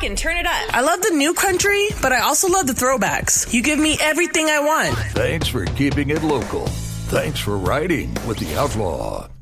and turn it up. I love the new country, but I also love the throwbacks. You give me everything I want. Thanks for keeping it local. Thanks for riding with the Outlaw.